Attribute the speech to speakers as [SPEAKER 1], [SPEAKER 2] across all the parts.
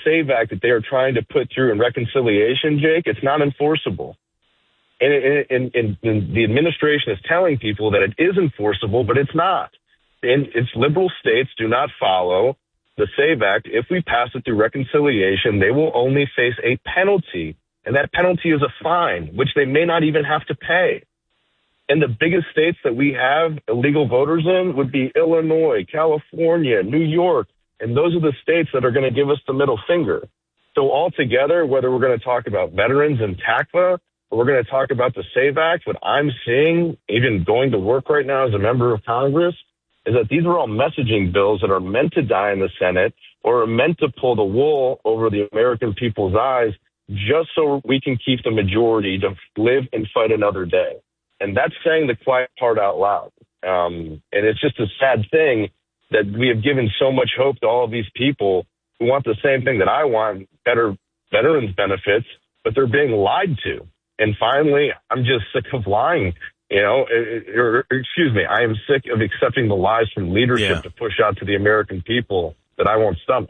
[SPEAKER 1] SAVE Act that they are trying to put through in reconciliation, Jake, it's not enforceable. And the administration is telling people that it is enforceable, but it's not. And its liberal states do not follow the SAVE Act. If we pass it through reconciliation, they will only face a penalty, and that penalty is a fine, which they may not even have to pay. And the biggest states that we have illegal voters in would be Illinois, California, New York, and those are the states that are going to give us the middle finger. So altogether, whether we're going to talk about veterans and TACFA, or we're going to talk about the SAVE Act, what I'm seeing, even going to work right now as a member of Congress, is that these are all messaging bills that are meant to die in the Senate or are meant to pull the wool over the American people's eyes just so we can keep the majority to live and fight another day. And that's saying the quiet part out loud. And it's just a sad thing that we have given so much hope to all of these people who want the same thing that I want, better veterans benefits, but they're being lied to. And finally, I'm just sick of lying. I am sick of accepting the lies from leadership to push out to the American people that I won't stomach.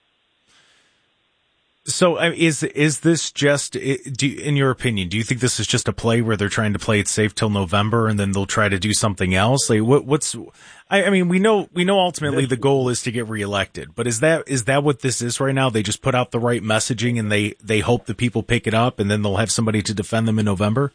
[SPEAKER 2] So is this just, in your opinion, do you think this is just a play where they're trying to play it safe till November and then they'll try to do something else? Like we know ultimately the goal is to get reelected, but is that what this is right now? They just put out the right messaging and they hope that people pick it up and then they'll have somebody to defend them in November?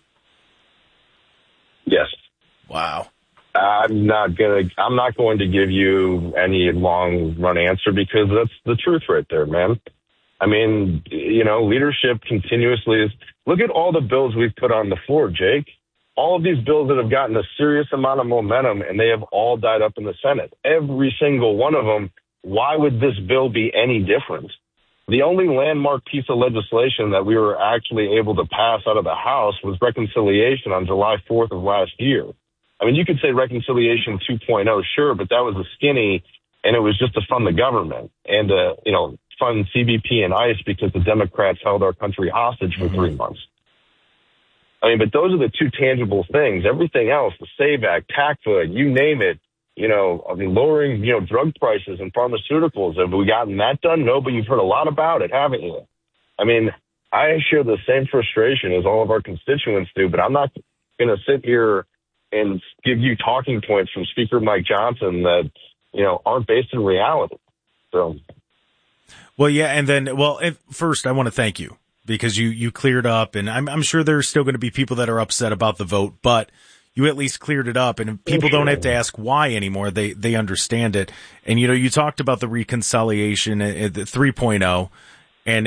[SPEAKER 1] Yes.
[SPEAKER 2] Wow.
[SPEAKER 1] I'm not going to give you any long run answer because that's the truth right there, man. I mean, leadership continuously look at all the bills we've put on the floor, Jake. All of these bills that have gotten a serious amount of momentum, and they have all died up in the Senate. Every single one of them. Why would this bill be any different? The only landmark piece of legislation that we were actually able to pass out of the House was reconciliation on July 4th of last year. I mean, you could say reconciliation 2.0, sure, but that was a skinny, and it was just to fund the government and, fund CBP and ICE because the Democrats held our country hostage for 3 months. I mean, but those are the two tangible things. Everything else, the SAVE Act, TACFA, you name it, lowering, drug prices and pharmaceuticals. Have we gotten that done? No, but you've heard a lot about it, haven't you? I mean, I share the same frustration as all of our constituents do, but I'm not going to sit here and give you talking points from Speaker Mike Johnson that, aren't based in reality. So.
[SPEAKER 2] Well, yeah, and then, first, I want to thank you because you cleared up, and I'm sure there's still going to be people that are upset about the vote, but you at least cleared it up, and people don't have to ask why anymore. They understand it. And, you talked about the reconciliation at the 3.0, and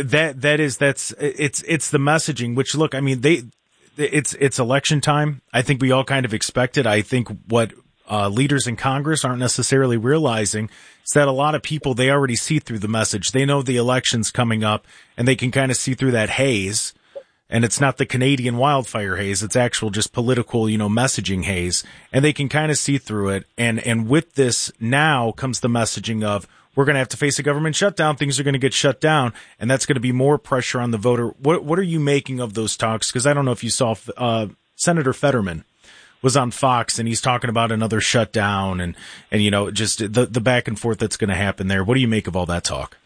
[SPEAKER 2] it's the messaging, which, look, I mean, it's election time. I think we all kind of expect it. I think what leaders in Congress aren't necessarily realizing is that a lot of people, they already see through the message. They know the election's coming up and they can kind of see through that haze. And it's not the Canadian wildfire haze. It's actual just political, messaging haze. And they can kind of see through it. And with this now comes the messaging of we're going to have to face a government shutdown. Things are going to get shut down. And that's going to be more pressure on the voter. What are you making of those talks? Because I don't know if you saw Senator Fetterman was on Fox and he's talking about another shutdown and just the back and forth that's going to happen there. What do you make of all that talk?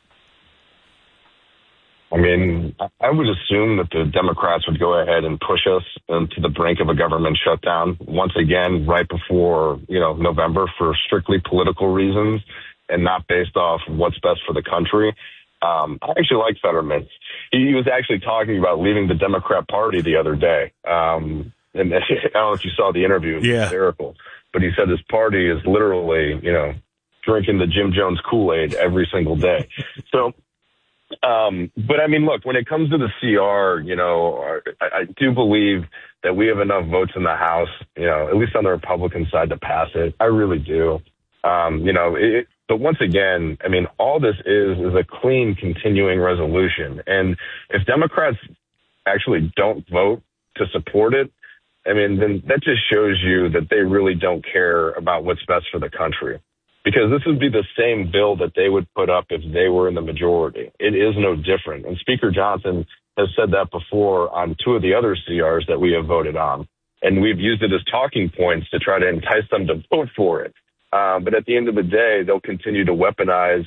[SPEAKER 1] I mean, I would assume that the Democrats would go ahead and push us to the brink of a government shutdown once again, right before, November for strictly political reasons and not based off what's best for the country. I actually like Fetterman. He was actually talking about leaving the Democrat Party the other day. And I don't know if you saw the interview. It was hysterical. But he said his party is literally, drinking the Jim Jones Kool-Aid every single day. So, but I mean, look, when it comes to the CR, I do believe that we have enough votes in the House, at least on the Republican side to pass it. I really do. But once again, I mean, all this is a clean continuing resolution. And if Democrats actually don't vote to support it, I mean, then that just shows you that they really don't care about what's best for the country. Because this would be the same bill that they would put up if they were in the majority. It is no different. And Speaker Johnson has said that before on two of the other CRs that we have voted on. And we've used it as talking points to try to entice them to vote for it. But at the end of the day, they'll continue to weaponize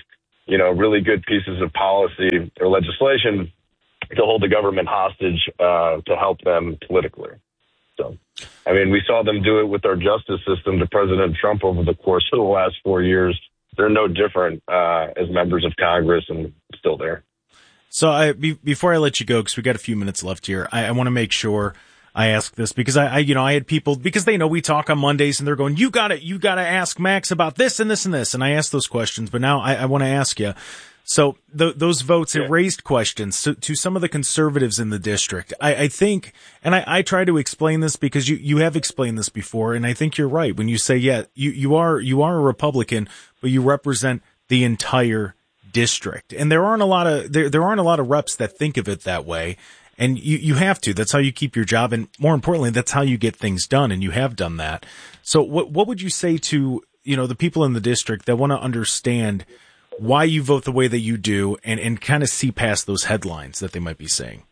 [SPEAKER 1] really good pieces of policy or legislation to hold the government hostage to help them politically. So, I mean, we saw them do it with our justice system to President Trump over the course of the last 4 years. They're no different as members of Congress and still there.
[SPEAKER 2] So before I let you go, because we got a few minutes left here, I want to make sure I ask this because I had people, because they know we talk on Mondays and they're going, you gotta ask Max about this and this and this. And I asked those questions, but now I want to ask you. So those votes, it raised questions to some of the conservatives in the district. I think, and I try to explain this because you have explained this before, and I think you're right when you say, you are a Republican, but you represent the entire district. And there aren't a lot of reps that think of it that way. And you have to. That's how you keep your job. And more importantly, that's how you get things done. And you have done that. So what would you say to, the people in the district that want to understand why you vote the way that you do and kind of see past those headlines that they might be saying?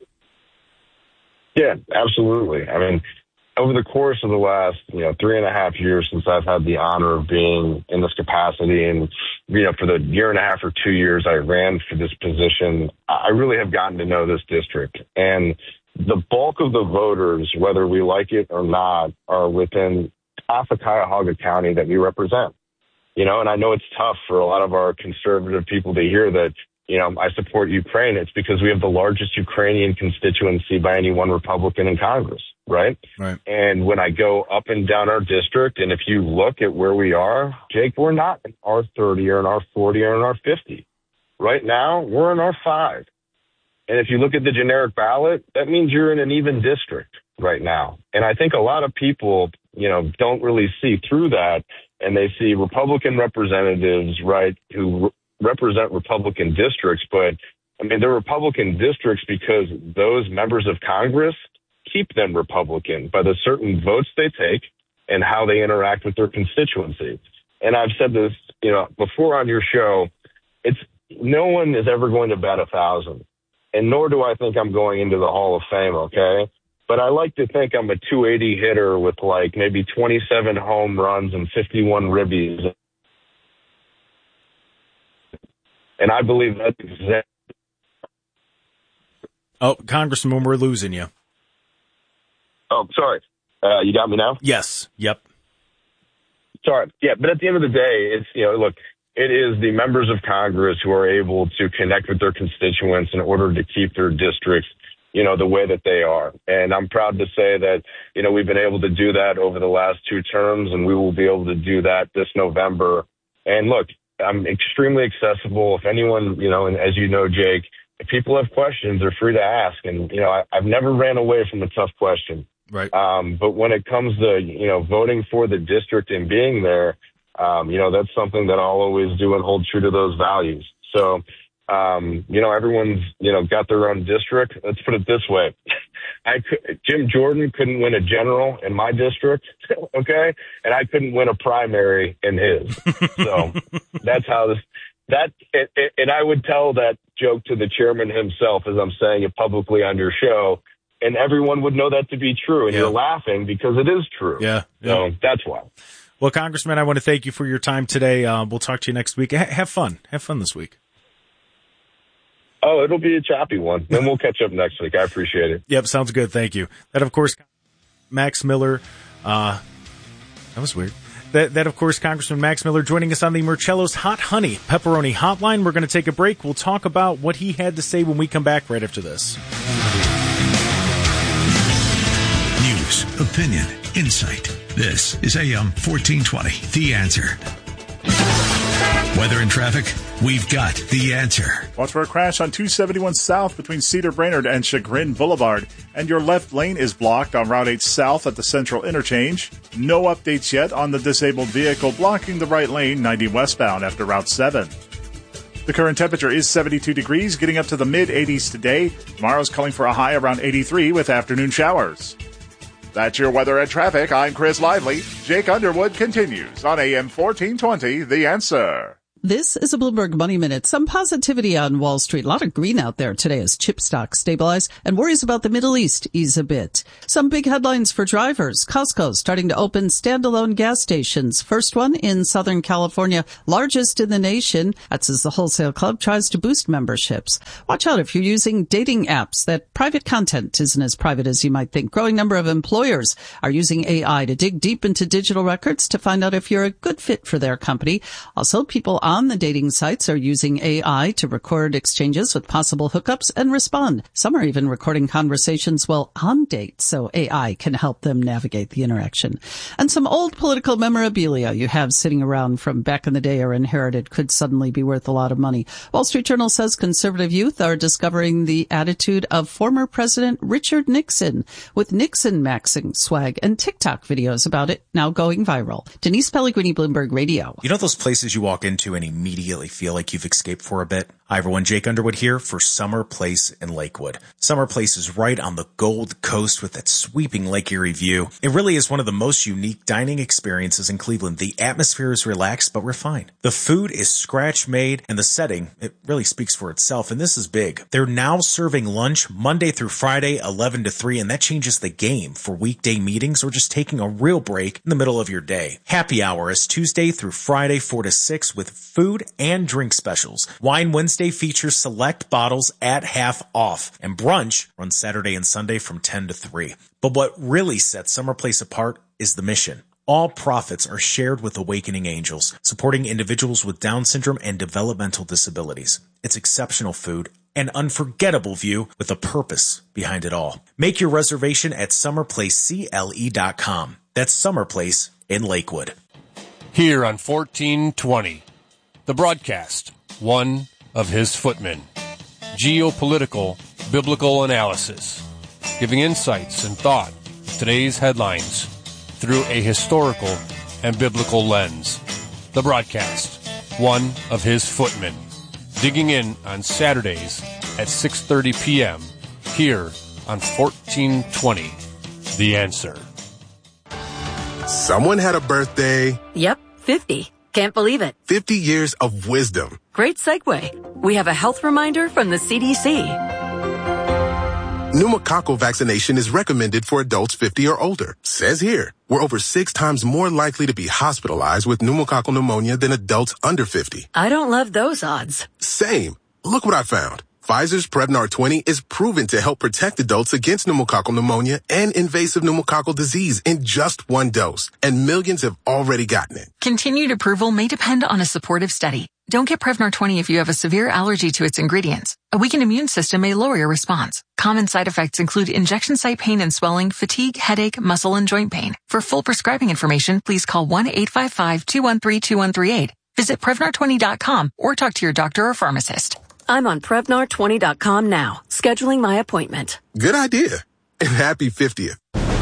[SPEAKER 1] Yeah, absolutely. I mean, over the course of the last, 3.5 years since I've had the honor of being in this capacity and, for the 1.5 or 2 years I ran for this position, I really have gotten to know this district. And the bulk of the voters, whether we like it or not, are within half of Cuyahoga County that we represent. And I know it's tough for a lot of our conservative people to hear that, I support Ukraine. It's because we have the largest Ukrainian constituency by any one Republican in Congress, right?
[SPEAKER 2] Right.
[SPEAKER 1] And when I go up and down our district, and if you look at where we are, Jake, we're not in R30 or in R40 or in R50. Right now, we're in R5. And if you look at the generic ballot, that means you're in an even district right now. And I think a lot of people, don't really see through that. And they see Republican representatives, right, who represent Republican districts. But, I mean, they're Republican districts because those members of Congress keep them Republican by the certain votes they take and how they interact with their constituency. And I've said this, before on your show, no one is ever going to bat 1,000. And nor do I think I'm going into the Hall of Fame, okay? But I like to think I'm a 280 hitter with like maybe 27 home runs and 51 ribbies. And I believe that's exactly.
[SPEAKER 2] Oh, Congressman, we're losing you.
[SPEAKER 1] Oh, sorry. You got me now?
[SPEAKER 2] Yes. Yep.
[SPEAKER 1] Sorry. Yeah, but at the end of the day, it's, look, it is the members of Congress who are able to connect with their constituents in order to keep their districts the way that they are. And I'm proud to say that, we've been able to do that over the last 2 terms, and we will be able to do that this November. And look, I'm extremely accessible. If anyone, and as you know, Jake, if people have questions, they're free to ask. And, I've never ran away from a tough question.
[SPEAKER 2] Right.
[SPEAKER 1] But when it comes to, voting for the district and being there, that's something that I'll always do and hold true to those values. So, everyone's, got their own district. Let's put it this way. Jim Jordan couldn't win a general in my district, okay? And I couldn't win a primary in his. So that's how and I would tell that joke to the chairman himself as I'm saying it publicly on your show, and everyone would know that to be true. And you're laughing because it is true.
[SPEAKER 2] Yeah.
[SPEAKER 1] So that's why.
[SPEAKER 2] Well, Congressman, I want to thank you for your time today. We'll talk to you next week. Have fun. Have fun this week.
[SPEAKER 1] Oh, it'll be a choppy one. Then we'll catch up next week. I appreciate it.
[SPEAKER 2] Yep, sounds good. Thank you. That, of course, Max Miller. That was weird. That, of course, Congressman Max Miller joining us on the Murcello's Hot Honey Pepperoni Hotline. We're going to take a break. We'll talk about what he had to say when we come back right after this.
[SPEAKER 3] News, opinion, insight. This is AM 1420, The Answer. Weather and traffic, we've got the answer.
[SPEAKER 4] Watch for a crash on 271 South between Cedar Brainerd and Chagrin Boulevard. And your left lane is blocked on Route 8 South at the Central Interchange. No updates yet on the disabled vehicle blocking the right lane 90 westbound after Route 7. The current temperature is 72 degrees, getting up to the mid-80s today. Tomorrow's calling for a high around 83 with afternoon showers. That's your weather and traffic. I'm Chris Lively. Jake Underwood continues on AM 1420, The Answer.
[SPEAKER 5] This is a Bloomberg Money Minute. Some positivity on Wall Street. A lot of green out there today as chip stocks stabilize and worries about the Middle East ease a bit. Some big headlines for drivers. Costco starting to open standalone gas stations. First one in Southern California, largest in the nation. That's as the wholesale club tries to boost memberships. Watch out if you're using dating apps. That private content isn't as private as you might think. Growing number of employers are using AI to dig deep into digital records to find out if you're a good fit for their company. Also, people on the dating sites are using AI to record exchanges with possible hookups and respond. Some are even recording conversations while on dates, so AI can help them navigate the interaction. And some old political memorabilia you have sitting around from back in the day or inherited could suddenly be worth a lot of money. Wall Street Journal says conservative youth are discovering the attitude of former President Richard Nixon, with Nixon maxing swag and TikTok videos about it now going viral. Denise Pellegrini, Bloomberg Radio.
[SPEAKER 6] You know those places you walk into and immediately feel like you've escaped for a bit? Hi everyone, Jake Underwood here for Summer Place in Lakewood. Summer Place is right on the Gold Coast with that sweeping Lake Erie view. It really is one of the most unique dining experiences in Cleveland. The atmosphere is relaxed but refined. The food is scratch made and the setting, it really speaks for itself, and this is big. They're now serving lunch Monday through Friday, 11 to 3, and that changes the game for weekday meetings or just taking a real break in the middle of your day. Happy hour is Tuesday through Friday, 4 to 6 with food and drink specials. Wine Wednesday features select bottles at half off, and brunch runs Saturday and Sunday from 10 to 3. But what really sets Summer Place apart is the mission. All profits are shared with Awakening Angels, supporting individuals with Down syndrome and developmental disabilities. It's exceptional food, an unforgettable view with a purpose behind it all. Make your reservation at summerplacecle.com. That's Summer Place in Lakewood.
[SPEAKER 7] Here on 1420, the broadcast, one of his footmen. Geopolitical, biblical analysis, giving insights and thought to today's headlines through a historical and biblical lens. The broadcast, one of his footmen. Digging in on Saturdays at 6:30 p.m. here on 1420, The Answer.
[SPEAKER 8] Someone had a birthday.
[SPEAKER 9] Yep, 50. Can't believe it.
[SPEAKER 8] 50 years of wisdom.
[SPEAKER 9] Great segue. We have a health reminder from the CDC.
[SPEAKER 8] Pneumococcal vaccination is recommended for adults 50 or older. Says here, we're over 6 times more likely to be hospitalized with pneumococcal pneumonia than adults under 50.
[SPEAKER 9] I don't love those odds.
[SPEAKER 8] Same. Look what I found. Pfizer's Prevnar 20 is proven to help protect adults against pneumococcal pneumonia and invasive pneumococcal disease in just 1 dose, and millions have already gotten it.
[SPEAKER 10] Continued approval may depend on a supportive study. Don't get Prevnar 20 if you have a severe allergy to its ingredients. A weakened immune system may lower your response. Common side effects include injection site pain and swelling, fatigue, headache, muscle, and joint pain. For full prescribing information, please call 1-855-213-2138. Visit Prevnar20.com or talk to your doctor or pharmacist.
[SPEAKER 9] I'm on Prevnar20.com now, scheduling my appointment.
[SPEAKER 8] Good idea. And happy 50th.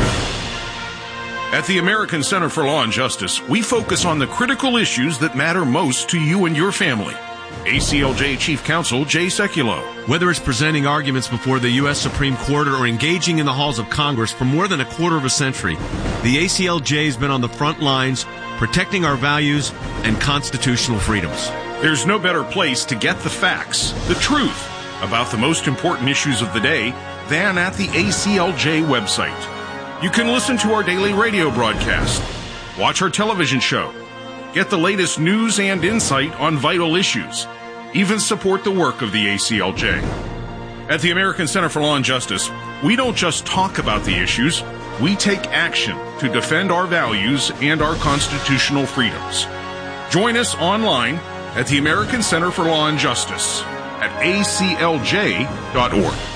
[SPEAKER 11] At the American Center for Law and Justice, we focus on the critical issues that matter most to you and your family. ACLJ Chief Counsel Jay Sekulow.
[SPEAKER 12] Whether it's presenting arguments before the U.S. Supreme Court or engaging in the halls of Congress for more than a quarter of a century, the ACLJ has been on the front lines protecting our values and constitutional freedoms.
[SPEAKER 11] There's no better place to get the facts, the truth, about the most important issues of the day than at the ACLJ website. You can listen to our daily radio broadcast, watch our television show, get the latest news and insight on vital issues, even support the work of the ACLJ. At the American Center for Law and Justice, we don't just talk about the issues, we take action to defend our values and our constitutional freedoms. Join us online at the American Center for Law and Justice at aclj.org.